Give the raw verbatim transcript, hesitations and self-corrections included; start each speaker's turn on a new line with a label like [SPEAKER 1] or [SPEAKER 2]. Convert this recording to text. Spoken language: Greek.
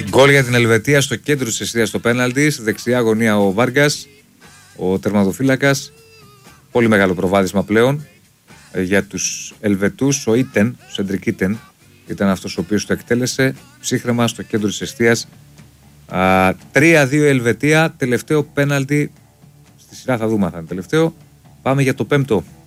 [SPEAKER 1] Γκολ για την Ελβετία στο κέντρο της εστίας στο πέναλτι. Στη δεξιά γωνία ο Βάργκας, ο τερματοφύλακας. Πολύ μεγάλο προβάδισμα πλέον ε, για τους Ελβετούς. Ο Ίτεν, ο Σέντρικ Ίτεν, ήταν αυτός ο οποίος το εκτέλεσε. Ψύχρεμα στο κέντρο της εστίας. τρία δύο Ελβετία. Τελευταίο πέναλτι. Στη σειρά θα δούμε αν θα είναι τελευταίο. Πάμε για το πέμπτο.